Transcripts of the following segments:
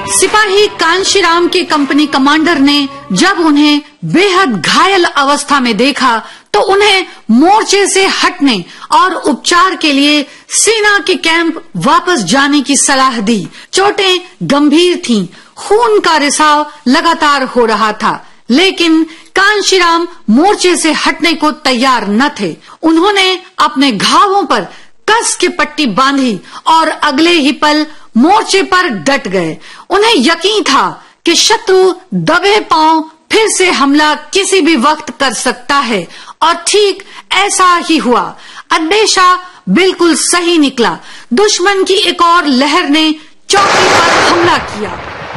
सिपाही कांशीराम के company commander ने जब उन्हें बेहद घायल अवस्था में देखा तो उन्हें मोर्चे से हटने और उपचार के लिए सेना के कैंप वापस जाने की सलाह दी। चोटें गंभीर थीं, खून का रिसाव लगातार हो रहा था, लेकिन कांशीराम मोर्चे से हटने को तैयार न थे। उन्होंने अपने घावों पर कस के पट्टी बांधी और अगले ही पल मोर्चे पर डट गए। उन्हें यकीन था कि शत्रु दबे पांव फिर से हमला किसी भी वक्त कर सकता है, और ठीक ऐसा ही हुआ। अंदेशा बिल्कुल सही निकला। दुश्मन की एक और लहर ने चौकी पर हमला किया।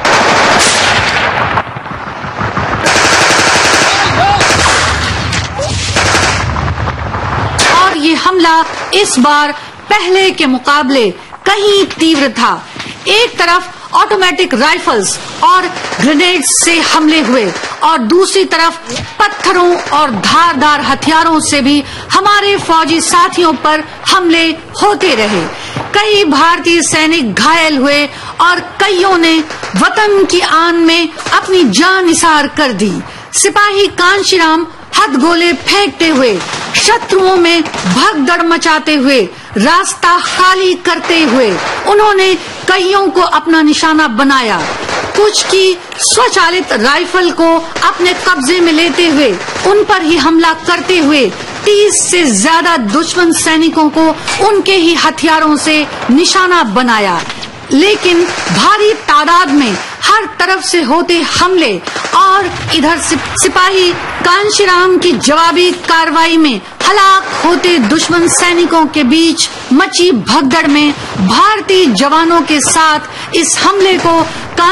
और ये हमला इस बार पहले के मुकाबले कहीं तीव्र था। एक तरफ ऑटोमेटिक राइफल्स और ग्रेनेड्स से हमले हुए और दूसरी तरफ पत्थरों और धारदार हथियारों से भी हमारे फौजी साथियों पर हमले होते रहे। कई भारतीय सैनिक घायल हुए और कईयों ने वतन की आन में अपनी जान निसार कर दी। सिपाही कांशीराम हथगोले फेंकते हुए, शत्रुओं में भगदड़ मचाते हुए, रास्ता खाली करते हुए उन्होंने कईयों को अपना निशाना बनाया। कुछ की स्वचालित राइफल को अपने कब्जे में लेते हुए उन पर ही हमला करते हुए 30 से ज्यादा दुश्मन सैनिकों को उनके ही हथियारों से निशाना बनाया। लेकिन भारी तादाद में हर तरफ से होते हमले और इधर सिपाही कांशीराम की जवाबी कार्रवाई में हलाक होते दुश्मन सैनिकों के बीच मची भगदड़ में भारतीय जवानों के साथ इस हमले को